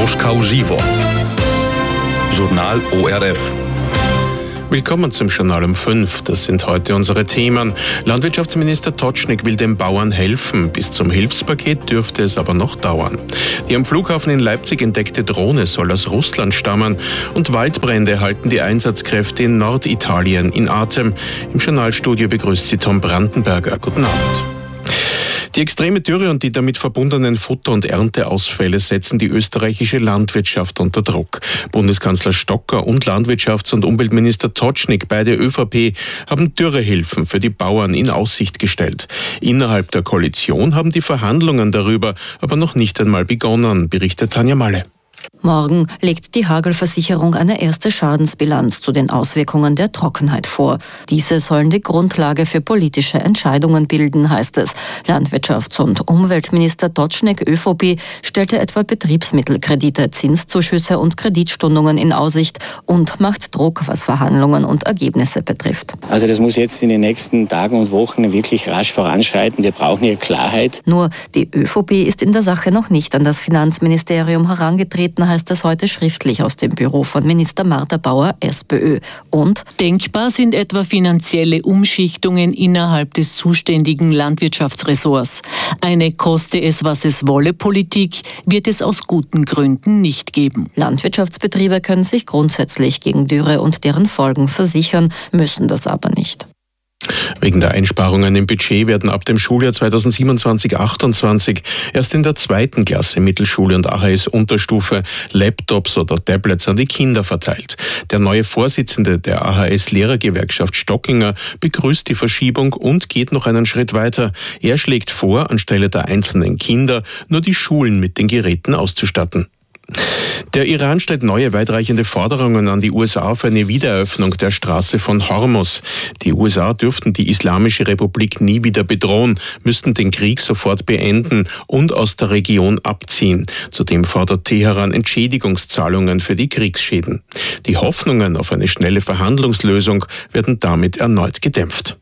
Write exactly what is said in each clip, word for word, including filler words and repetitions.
Moscau Żywo. Journal O R F. Willkommen zum Journal um fünf. Das sind heute unsere Themen. Landwirtschaftsminister Tocznik will den Bauern helfen. Bis zum Hilfspaket dürfte es aber noch dauern. Die am Flughafen in Leipzig entdeckte Drohne soll aus Russland stammen. Und Waldbrände halten die Einsatzkräfte in Norditalien in Atem. Im Journalstudio begrüßt sie Tom Brandenberger. Guten Abend. Die extreme Dürre und die damit verbundenen Futter- und Ernteausfälle setzen die österreichische Landwirtschaft unter Druck. Bundeskanzler Stocker und Landwirtschafts- und Umweltminister Tocznik, beide ÖVP, haben Dürrehilfen für die Bauern in Aussicht gestellt. Innerhalb der Koalition haben die Verhandlungen darüber aber noch nicht einmal begonnen, berichtet Tanja Malle. Morgen legt die Hagelversicherung eine erste Schadensbilanz zu den Auswirkungen der Trockenheit vor. Diese sollen die Grundlage für politische Entscheidungen bilden, heißt es. Landwirtschafts- und Umweltminister Tocznik, ÖVP, stellte etwa Betriebsmittelkredite, Zinszuschüsse und Kreditstundungen in Aussicht und macht Druck, was Verhandlungen und Ergebnisse betrifft. Also das muss jetzt in den nächsten Tagen und Wochen wirklich rasch voranschreiten. Wir brauchen hier Klarheit. Nur die ÖVP ist in der Sache noch nicht an das Finanzministerium herangetreten, heißt es heute schriftlich aus dem Büro von Minister Martha Bauer, SPÖ. Und denkbar sind etwa finanzielle Umschichtungen innerhalb des zuständigen Landwirtschaftsressorts. Eine koste es, was es wolle Politik wird es aus guten Gründen nicht geben. Landwirtschaftsbetriebe können sich grundsätzlich gegen Dürre und deren Folgen versichern, müssen das aber nicht. Wegen der Einsparungen im Budget werden ab dem Schuljahr zweitausendsiebenundzwanzig achtundzwanzig erst in der zweiten Klasse Mittelschule und A H S-Unterstufe Laptops oder Tablets an die Kinder verteilt. Der neue Vorsitzende der A H S-Lehrergewerkschaft Stockinger begrüßt die Verschiebung und geht noch einen Schritt weiter. Er schlägt vor, anstelle der einzelnen Kinder nur die Schulen mit den Geräten auszustatten. Der Iran stellt neue weitreichende Forderungen an die U S A für eine Wiedereröffnung der Straße von Hormuz. Die U S A dürften die Islamische Republik nie wieder bedrohen, müssten den Krieg sofort beenden und aus der Region abziehen. Zudem fordert Teheran Entschädigungszahlungen für die Kriegsschäden. Die Hoffnungen auf eine schnelle Verhandlungslösung werden damit erneut gedämpft.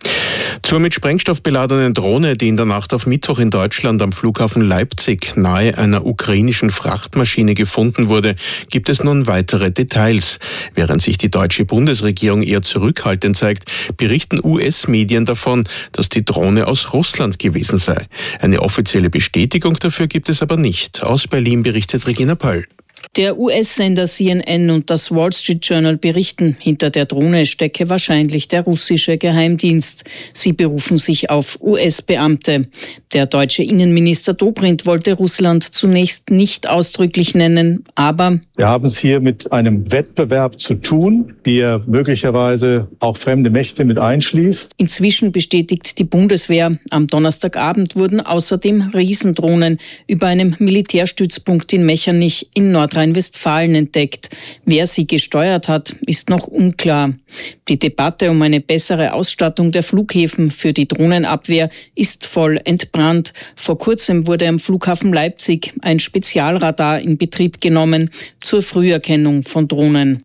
Zur mit Sprengstoff beladenen Drohne, die in der Nacht auf Mittwoch in Deutschland am Flughafen Leipzig nahe einer ukrainischen Frachtmaschine gefunden wurde, gibt es nun weitere Details. Während sich die deutsche Bundesregierung eher zurückhaltend zeigt, berichten U S-Medien davon, dass die Drohne aus Russland gewesen sei. Eine offizielle Bestätigung dafür gibt es aber nicht. Aus Berlin berichtet Regina Pöll. Der U S-Sender C N N und das Wall Street Journal berichten, hinter der Drohne stecke wahrscheinlich der russische Geheimdienst. Sie berufen sich auf U S-Beamte. Der deutsche Innenminister Dobrindt wollte Russland zunächst nicht ausdrücklich nennen, aber wir haben es hier mit einem Wettbewerb zu tun, der möglicherweise auch fremde Mächte mit einschließt. Inzwischen bestätigt die Bundeswehr. Am Donnerstagabend wurden außerdem Riesendrohnen über einem Militärstützpunkt in Mechernich in Nordrhein-Westfalen entdeckt. Wer sie gesteuert hat, ist noch unklar. Die Debatte um eine bessere Ausstattung der Flughäfen für die Drohnenabwehr ist voll entbrannt. Vor kurzem wurde am Flughafen Leipzig ein Spezialradar in Betrieb genommen zur Früherkennung von Drohnen.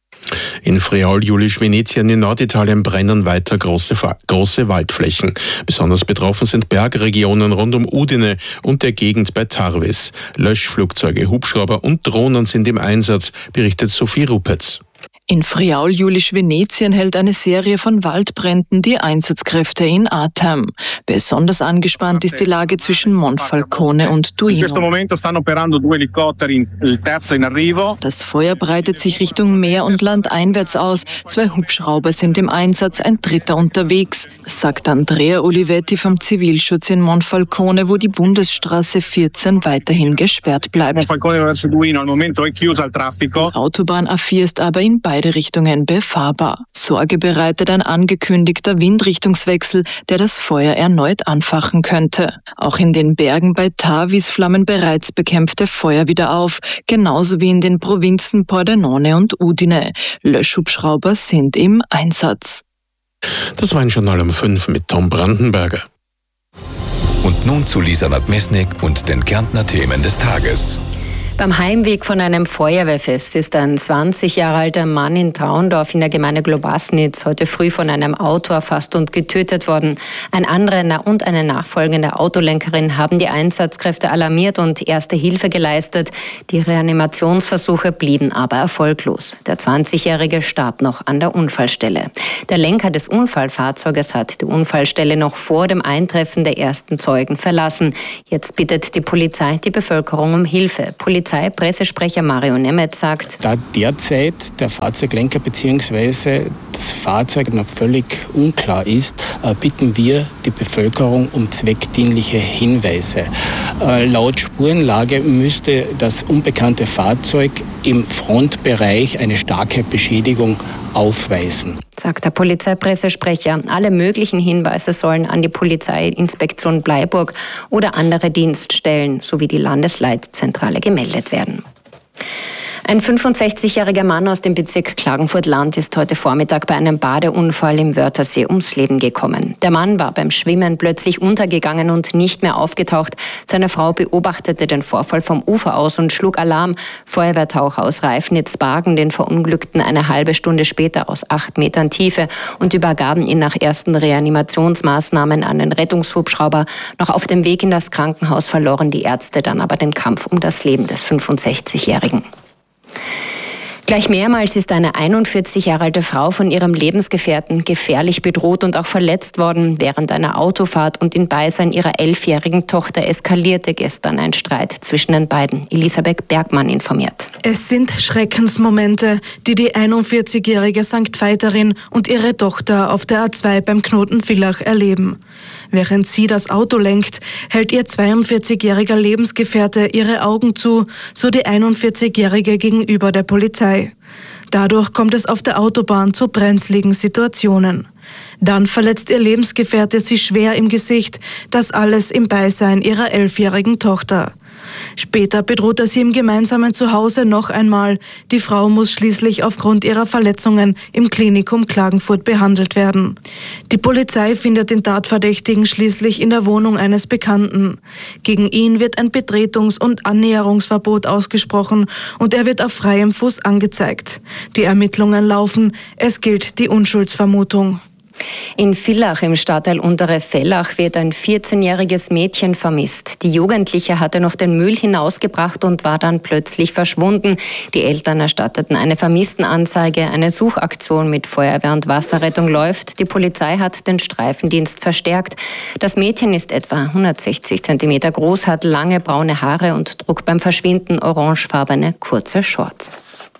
In Friaul-Julisch-Venetien in Norditalien brennen weiter große, große Waldflächen. Besonders betroffen sind Bergregionen rund um Udine und der Gegend bei Tarvis. Löschflugzeuge, Hubschrauber und Drohnen sind im Einsatz, berichtet Sophie Rupetz. In Friaul-Julisch-Venetien hält eine Serie von Waldbränden die Einsatzkräfte in Atem. Besonders angespannt ist die Lage zwischen Monfalcone und Duino. Das Feuer breitet sich Richtung Meer und landeinwärts aus. Zwei Hubschrauber sind im Einsatz, ein dritter unterwegs, sagt Andrea Olivetti vom Zivilschutz in Monfalcone, wo die Bundesstraße vierzehn weiterhin gesperrt bleibt. Die Autobahn A vier ist aber in beide Richtungen befahrbar. Sorge bereitet ein angekündigter Windrichtungswechsel, der das Feuer erneut anfachen könnte. Auch in den Bergen bei Tarvis flammen bereits bekämpfte Feuer wieder auf, genauso wie in den Provinzen Pordenone und Udine. Löschhubschrauber sind im Einsatz. Das war ein Journal um fünf mit Tom Brandenberger. Und nun zu Lisa Nadmesnik und den Kärntner Themen des Tages. Beim Heimweg von einem Feuerwehrfest ist ein zwanzig Jahre alter Mann in Traundorf in der Gemeinde Globasnitz heute früh von einem Auto erfasst und getötet worden. Ein Anrenner und eine nachfolgende Autolenkerin haben die Einsatzkräfte alarmiert und erste Hilfe geleistet. Die Reanimationsversuche blieben aber erfolglos. Der zwanzigjährige starb noch an der Unfallstelle. Der Lenker des Unfallfahrzeuges hat die Unfallstelle noch vor dem Eintreffen der ersten Zeugen verlassen. Jetzt bittet die Polizei die Bevölkerung um Hilfe. Polizeipressesprecher Mario Nemeth sagt: Da derzeit der Fahrzeuglenker bzw. das Fahrzeug noch völlig unklar ist, bitten wir die Bevölkerung um zweckdienliche Hinweise. Laut Spurenlage müsste das unbekannte Fahrzeug im Frontbereich eine starke Beschädigung aufweisen, sagt der Polizeipressesprecher. Alle möglichen Hinweise sollen an die Polizeiinspektion Bleiburg oder andere Dienststellen sowie die Landesleitzentrale gemeldet werden. Ein fünfundsechzigjähriger Mann aus dem Bezirk Klagenfurt-Land ist heute Vormittag bei einem Badeunfall im Wörthersee ums Leben gekommen. Der Mann war beim Schwimmen plötzlich untergegangen und nicht mehr aufgetaucht. Seine Frau beobachtete den Vorfall vom Ufer aus und schlug Alarm. Feuerwehrtaucher aus Reifnitz bargen den Verunglückten eine halbe Stunde später aus acht Metern Tiefe und übergaben ihn nach ersten Reanimationsmaßnahmen an den Rettungshubschrauber. Noch auf dem Weg in das Krankenhaus verloren die Ärzte dann aber den Kampf um das Leben des fünfundsechzigjährigen. Gleich mehrmals ist eine einundvierzig Jahre alte Frau von ihrem Lebensgefährten gefährlich bedroht und auch verletzt worden. Während einer Autofahrt und in Beisein ihrer elfjährigen Tochter eskalierte gestern ein Streit zwischen den beiden. Elisabeth Bergmann informiert. Es sind Schreckensmomente, die die einundvierzigjährige Sankt Veiterin und ihre Tochter auf der A zwei beim Knoten Villach erleben. Während sie das Auto lenkt, hält ihr zweiundvierzigjähriger Lebensgefährte ihre Augen zu, so die einundvierzigjährige gegenüber der Polizei. Dadurch kommt es auf der Autobahn zu brenzligen Situationen. Dann verletzt ihr Lebensgefährte sie schwer im Gesicht, das alles im Beisein ihrer elfjährigen Tochter. Später bedroht er sie im gemeinsamen Zuhause noch einmal. Die Frau muss schließlich aufgrund ihrer Verletzungen im Klinikum Klagenfurt behandelt werden. Die Polizei findet den Tatverdächtigen schließlich in der Wohnung eines Bekannten. Gegen ihn wird ein Betretungs- und Annäherungsverbot ausgesprochen und er wird auf freiem Fuß angezeigt. Die Ermittlungen laufen, es gilt die Unschuldsvermutung. In Villach im Stadtteil Untere Vellach wird ein vierzehnjähriges Mädchen vermisst. Die Jugendliche hatte noch den Müll hinausgebracht und war dann plötzlich verschwunden. Die Eltern erstatteten eine Vermisstenanzeige. Eine Suchaktion mit Feuerwehr und Wasserrettung läuft. Die Polizei hat den Streifendienst verstärkt. Das Mädchen ist etwa hundertsechzig Zentimeter groß, hat lange braune Haare und trug beim Verschwinden orangefarbene kurze Shorts.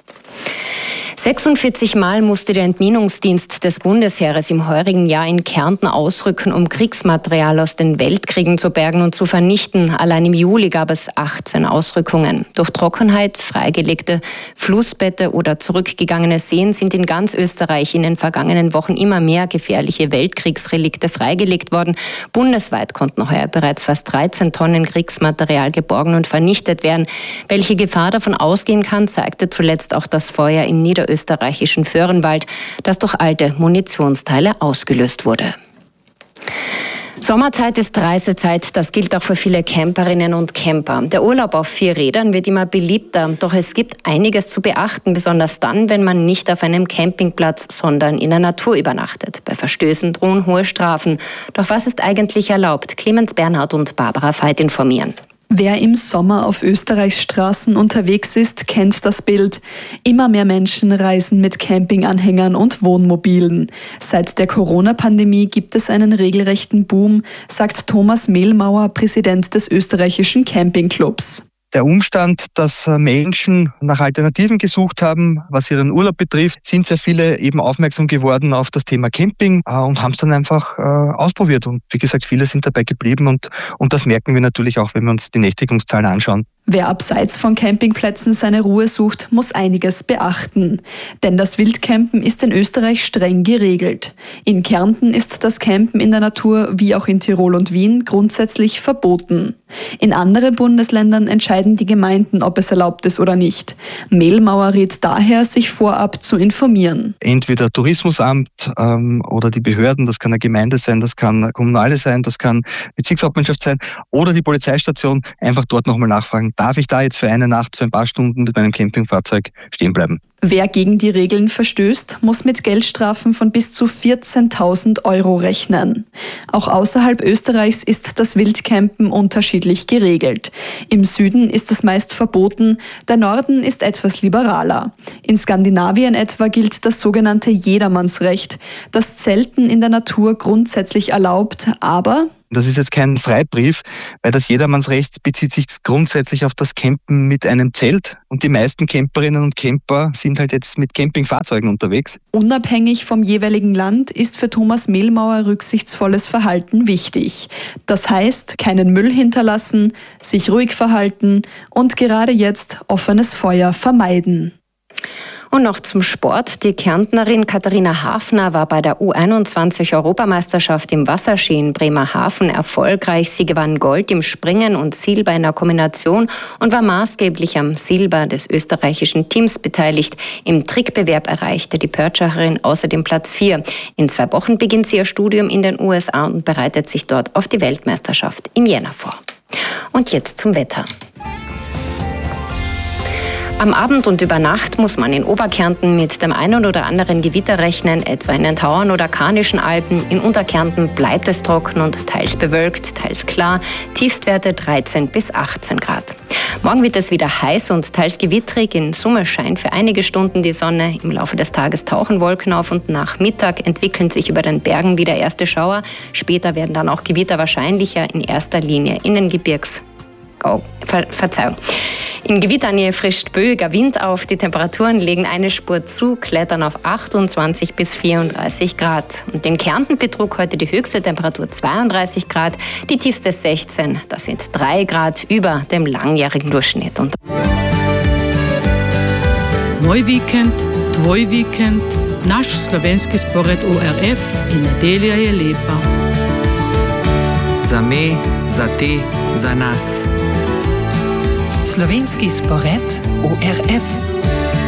sechsundvierzig Mal musste der Entminungsdienst des Bundesheeres im heurigen Jahr in Kärnten ausrücken, um Kriegsmaterial aus den Weltkriegen zu bergen und zu vernichten. Allein im Juli gab es achtzehn Ausrückungen. Durch Trockenheit, freigelegte Flussbette oder zurückgegangene Seen sind in ganz Österreich in den vergangenen Wochen immer mehr gefährliche Weltkriegsrelikte freigelegt worden. Bundesweit konnten heuer bereits fast dreizehn Tonnen Kriegsmaterial geborgen und vernichtet werden. Welche Gefahr davon ausgehen kann, zeigte zuletzt auch das Feuer im Niederösterreich. österreichischen Föhrenwald, das durch alte Munitionsteile ausgelöst wurde. Sommerzeit ist Reisezeit, das gilt auch für viele Camperinnen und Camper. Der Urlaub auf vier Rädern wird immer beliebter, doch es gibt einiges zu beachten, besonders dann, wenn man nicht auf einem Campingplatz, sondern in der Natur übernachtet. Bei Verstößen drohen hohe Strafen. Doch was ist eigentlich erlaubt? Clemens Bernhard und Barbara Veit informieren. Wer im Sommer auf Österreichs Straßen unterwegs ist, kennt das Bild. Immer mehr Menschen reisen mit Campinganhängern und Wohnmobilen. Seit der Corona-Pandemie gibt es einen regelrechten Boom, sagt Thomas Mehlmauer, Präsident des österreichischen Campingclubs. Der Umstand, dass Menschen nach Alternativen gesucht haben, was ihren Urlaub betrifft, sind sehr viele eben aufmerksam geworden auf das Thema Camping und haben es dann einfach äh, ausprobiert. Und wie gesagt, viele sind dabei geblieben und, und das merken wir natürlich auch, wenn wir uns die Nächtigungszahlen anschauen. Wer abseits von Campingplätzen seine Ruhe sucht, muss einiges beachten. Denn das Wildcampen ist in Österreich streng geregelt. In Kärnten ist das Campen in der Natur, wie auch in Tirol und Wien, grundsätzlich verboten. In anderen Bundesländern entscheiden die Gemeinden, ob es erlaubt ist oder nicht. Mehlmauer rät daher, sich vorab zu informieren. Entweder Tourismusamt ähm, oder die Behörden, das kann eine Gemeinde sein, das kann eine Kommunale sein, das kann Bezirkshauptmannschaft sein oder die Polizeistation, einfach dort nochmal nachfragen. darf ich da jetzt für eine Nacht, für ein paar Stunden mit meinem Campingfahrzeug stehen bleiben. Wer gegen die Regeln verstößt, muss mit Geldstrafen von bis zu vierzehntausend Euro rechnen. Auch außerhalb Österreichs ist das Wildcampen unterschiedlich geregelt. Im Süden ist es meist verboten, der Norden ist etwas liberaler. In Skandinavien etwa gilt das sogenannte Jedermannsrecht, das Zelten in der Natur grundsätzlich erlaubt, aber das ist jetzt kein Freibrief, weil das Jedermannsrecht bezieht sich grundsätzlich auf das Campen mit einem Zelt. Und die meisten Camperinnen und Camper sind halt jetzt mit Campingfahrzeugen unterwegs. Unabhängig vom jeweiligen Land ist für Thomas Mehlmauer rücksichtsvolles Verhalten wichtig. Das heißt, keinen Müll hinterlassen, sich ruhig verhalten und gerade jetzt offenes Feuer vermeiden. Und noch zum Sport. Die Kärntnerin Katharina Hafner war bei der U einundzwanzig-Europameisterschaft im Wasserski in Bremerhaven erfolgreich. Sie gewann Gold im Springen und Silber in der Kombination und war maßgeblich am Silber des österreichischen Teams beteiligt. Im Trickbewerb erreichte die Pörtschacherin außerdem Platz vier. In zwei Wochen beginnt sie ihr Studium in den U S A und bereitet sich dort auf die Weltmeisterschaft im Jänner vor. Und jetzt zum Wetter. Am Abend und über Nacht muss man in Oberkärnten mit dem einen oder anderen Gewitter rechnen, etwa in den Tauern oder Karnischen Alpen. In Unterkärnten bleibt es trocken und teils bewölkt, teils klar. Tiefstwerte dreizehn bis achtzehn Grad. Morgen wird es wieder heiß und teils gewittrig. In Summe scheint für einige Stunden die Sonne. Im Laufe des Tages tauchen Wolken auf und nach Mittag entwickeln sich über den Bergen wieder erste Schauer. Später werden dann auch Gewitter wahrscheinlicher, in erster Linie in den Gebirgs... Oh, Ver- Verzeihung. In Gewitternähe frischt böiger Wind auf. Die Temperaturen legen eine Spur zu, klettern auf achtundzwanzig bis vierunddreißig Grad. Und in Kärnten betrug heute die höchste Temperatur zweiunddreißig Grad, die tiefste sechzehn. Das sind drei Grad über dem langjährigen Durchschnitt. Und Moj vikend, tvoj vikend, naš slovenski spored O R F in nedelja je lepa. Za me, za te, za nas. Slovenski spored O R F.